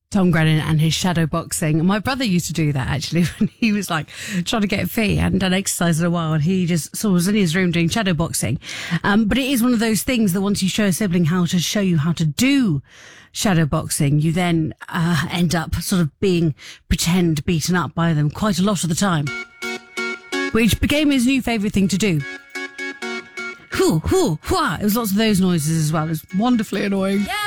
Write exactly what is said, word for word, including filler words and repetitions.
Tom Grennan and his shadow boxing. My brother used to do that actually when he was like trying to get fit. He hadn't done exercise in a while and he just sort of was in his room doing shadow boxing. Um, but it is one of those things that once you show a sibling how to show you how to do shadow boxing, you then uh, end up sort of being pretend beaten up by them quite a lot of the time, which became his new favourite thing to do. Hoo, hoo, hua. It was lots of those noises as well. It was wonderfully annoying. Yeah.